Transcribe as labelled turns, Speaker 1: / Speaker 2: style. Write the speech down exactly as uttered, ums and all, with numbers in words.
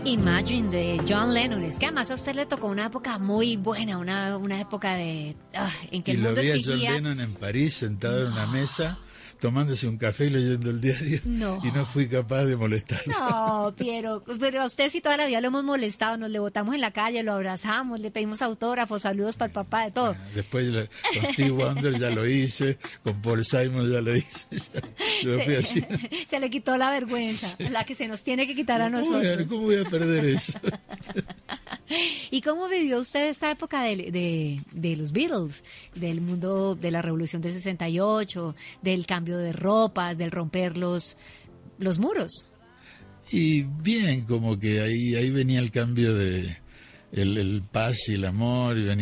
Speaker 1: Imagine de John Lennon. Es que además a usted le tocó una época muy buena, una, una época de ah, en que
Speaker 2: y
Speaker 1: el
Speaker 2: lo
Speaker 1: mundo
Speaker 2: vi a
Speaker 1: exigía...
Speaker 2: John Lennon en París, sentado no. en una mesa, tomándose un café y leyendo el diario,
Speaker 1: no.
Speaker 2: y no fui capaz de molestarlo.
Speaker 1: No, Piero, pero a usted sí toda la vida lo hemos molestado, nos le botamos en la calle, lo abrazamos, le pedimos autógrafos, saludos para el papá, de todo.
Speaker 2: Bueno, después con Steve Wonder ya lo hice, con Paul Simon ya lo hice, ya, lo fui así.
Speaker 1: Se le quitó la vergüenza, sí. La que se nos tiene que quitar a nosotros.
Speaker 2: Bueno, ¿cómo voy a perder eso?
Speaker 1: ¿Y cómo vivió usted esta época de, de, de los Beatles, del mundo de la Revolución del sesenta y ocho, del cambio de ropas, del romper los, los muros?
Speaker 2: Y bien, como que ahí ahí venía el cambio de el, el paz y el amor, y venía